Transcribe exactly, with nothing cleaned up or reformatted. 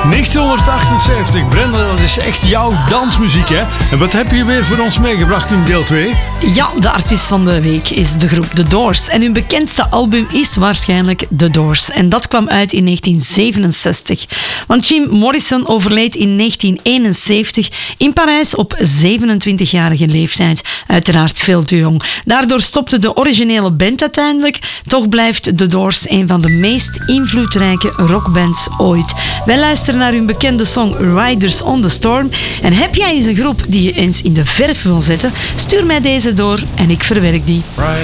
negentienhonderdachtenzeventig. Brenda, dat is echt jouw dansmuziek, hè? En wat heb je weer voor ons meegebracht in deel twee? Ja, de artiest van de week is de groep The Doors. En hun bekendste album is waarschijnlijk The Doors. En dat kwam uit in negentien zevenenzestig. Want Jim Morrison overleed in negentien eenenzeventig in Parijs op zevenentwintigjarige leeftijd. Uiteraard veel te jong. Daardoor stopte de originele band uiteindelijk. Toch blijft The Doors een van de meest invloedrijke rockbands ooit. Wij luisteren naar hun bekende song Riders on the Storm. En heb jij eens een groep die je eens in de verf wil zetten? Stuur mij deze door en ik verwerk die. Riders